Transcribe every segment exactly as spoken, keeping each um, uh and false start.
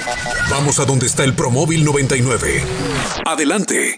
Vamos a donde está el Promóvil noventa y nueve. Adelante.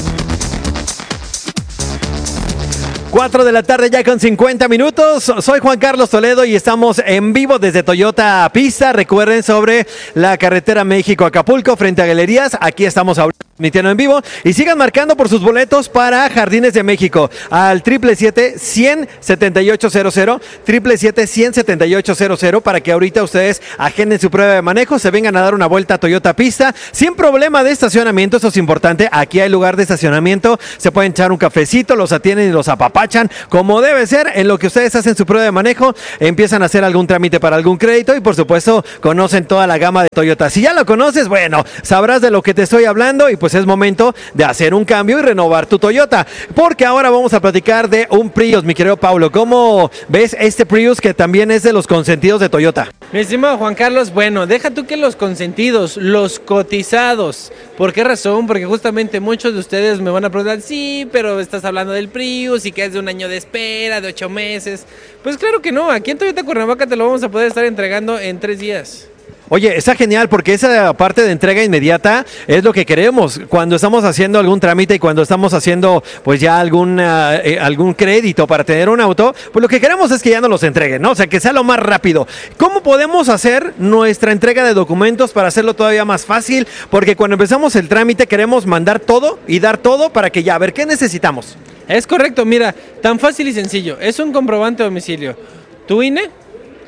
cuatro de la tarde ya con cincuenta minutos. Soy Juan Carlos Toledo y estamos en vivo desde Toyota Pista. Recuerden, sobre la carretera México-Acapulco frente a Galerías. Aquí estamos transmitiendo en vivo. Y sigan marcando por sus boletos para Jardines de México al siete siete siete, cien, setenta y ocho cero cero, siete siete siete, cien, setenta y ocho cero cero, para que ahorita ustedes agenden su prueba de manejo, se vengan a dar una vuelta a Toyota Pista sin problema de estacionamiento. Eso es importante. Aquí hay lugar de estacionamiento. Se pueden echar un cafecito, los atienden y los apapachan como debe ser. En lo que ustedes hacen su prueba de manejo, empiezan a hacer algún trámite para algún crédito y por supuesto conocen toda la gama de Toyota. Si ya lo conoces, bueno, sabrás de lo que te estoy hablando y pues es momento de hacer un cambio y renovar tu Toyota, porque ahora vamos a platicar de un Prius, mi querido Paulo. ¿Cómo ves este Prius, que también es de los consentidos de Toyota? Mi estimado Juan Carlos, bueno, deja tú que los consentidos, los cotizados. ¿Por qué razón? Porque justamente muchos de ustedes me van a preguntar, sí, pero estás hablando del Prius y que es de un año de espera, de ocho meses. Pues claro que no, aquí en Toyota Cuernavaca te lo vamos a poder estar entregando en tres días. Oye, está genial, porque esa parte de entrega inmediata es lo que queremos cuando estamos haciendo algún trámite y cuando estamos haciendo pues ya algún, uh, eh, algún crédito para tener un auto. Pues lo que queremos es que ya nos los entreguen, ¿no? O sea, que sea lo más rápido. ¿Cómo podemos hacer nuestra entrega de documentos para hacerlo todavía más fácil? Porque cuando empezamos el trámite queremos mandar todo y dar todo para que ya, a ver, ¿qué necesitamos? Es correcto, mira, tan fácil y sencillo. Es un comprobante de domicilio, tu I N E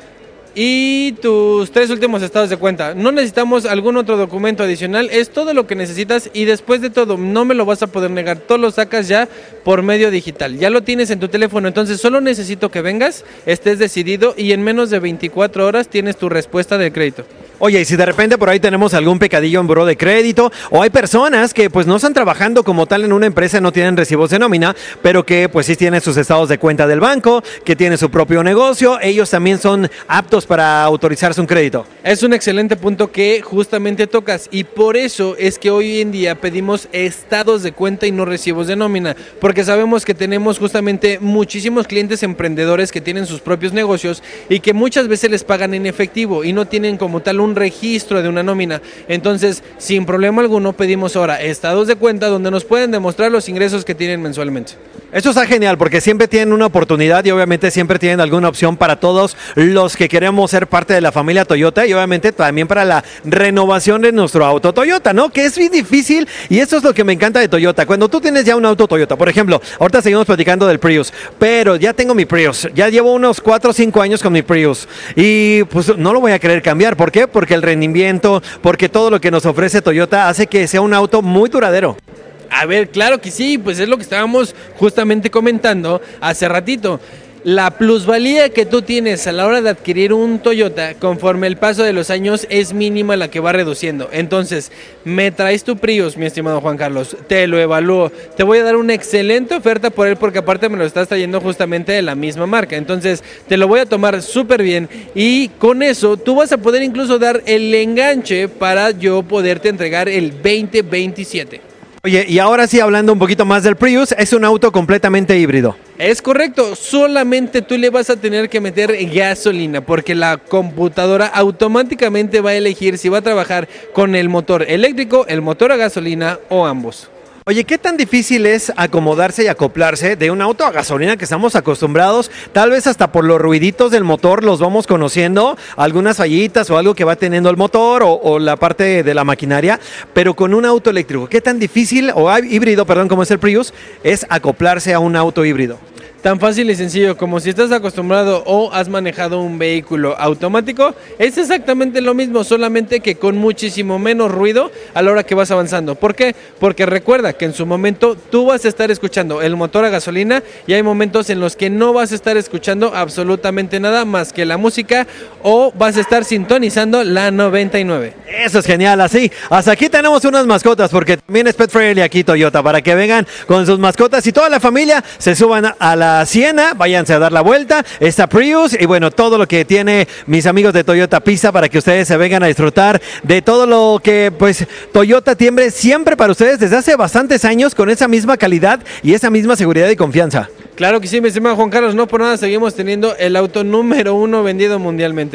y tus tres últimos estados de cuenta. No necesitamos algún otro documento adicional, es todo lo que necesitas y después de todo, no me lo vas a poder negar, todo lo sacas ya por medio digital, ya lo tienes en tu teléfono, entonces solo necesito que vengas, estés decidido y en menos de veinticuatro horas tienes tu respuesta del crédito. Oye, y si de repente por ahí tenemos algún pecadillo en buró de crédito, o hay personas que pues no están trabajando como tal en una empresa, no tienen recibos de nómina, pero que pues sí tienen sus estados de cuenta del banco, que tienen su propio negocio, ellos también son aptos para autorizarse un crédito. Es un excelente punto que justamente tocas y por eso es que hoy en día pedimos estados de cuenta y no recibos de nómina, porque sabemos que tenemos justamente muchísimos clientes emprendedores que tienen sus propios negocios y que muchas veces les pagan en efectivo y no tienen como tal un un registro de una nómina. Entonces, sin problema alguno, pedimos ahora estados de cuenta donde nos pueden demostrar los ingresos que tienen mensualmente. Eso está genial, porque siempre tienen una oportunidad y obviamente siempre tienen alguna opción para todos los que queremos ser parte de la familia Toyota y obviamente también para la renovación de nuestro auto Toyota, ¿no? Que es muy difícil y eso es lo que me encanta de Toyota. Cuando tú tienes ya un auto Toyota, por ejemplo, ahorita seguimos platicando del Prius, pero ya tengo mi Prius, ya llevo unos cuatro o cinco años con mi Prius y pues no lo voy a querer cambiar. ¿Por qué? Porque el rendimiento, porque todo lo que nos ofrece Toyota hace que sea un auto muy duradero. A ver, claro que sí, pues es lo que estábamos justamente comentando hace ratito. La plusvalía que tú tienes a la hora de adquirir un Toyota conforme el paso de los años es mínima la que va reduciendo. Entonces, me traes tu Prius, mi estimado Juan Carlos, te lo evalúo, te voy a dar una excelente oferta por él porque aparte me lo estás trayendo justamente de la misma marca. Entonces, te lo voy a tomar súper bien y con eso tú vas a poder incluso dar el enganche para yo poderte entregar el veinte veintisiete. Oye, y ahora sí, hablando un poquito más del Prius, es un auto completamente híbrido. Es correcto, solamente tú le vas a tener que meter gasolina porque la computadora automáticamente va a elegir si va a trabajar con el motor eléctrico, el motor a gasolina o ambos. Oye, ¿qué tan difícil es acomodarse y acoplarse de un auto a gasolina que estamos acostumbrados? Tal vez hasta por los ruiditos del motor los vamos conociendo, algunas fallitas o algo que va teniendo el motor o, o la parte de la maquinaria, pero con un auto eléctrico, ¿qué tan difícil, o híbrido, perdón, como es el Prius, es acoplarse a un auto híbrido? Tan fácil y sencillo como si estás acostumbrado o has manejado un vehículo automático, es exactamente lo mismo, solamente que con muchísimo menos ruido a la hora que vas avanzando. ¿Por qué? Porque recuerda que en su momento tú vas a estar escuchando el motor a gasolina y hay momentos en los que no vas a estar escuchando absolutamente nada más que la música o vas a estar sintonizando la noventa y nueve. Eso es genial, así. Hasta aquí tenemos unas mascotas porque también es pet friendly aquí Toyota para que vengan con sus mascotas y toda la familia se suban a la Siena, váyanse a dar la vuelta, está Prius y bueno, todo lo que tiene mis amigos de Toyota Pista para que ustedes se vengan a disfrutar de todo lo que pues Toyota tiene siempre para ustedes desde hace bastantes años con esa misma calidad y esa misma seguridad y confianza. Claro que sí, mi estimado Juan Carlos, no por nada seguimos teniendo el auto número uno vendido mundialmente.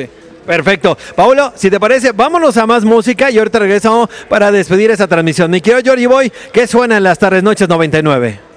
Perfecto. Paulo, si te parece, vámonos a más música y ahorita regresamos para despedir esa transmisión. Mi querido Jordi Boy, ¿qué suena en las tardes noches noventa y nueve?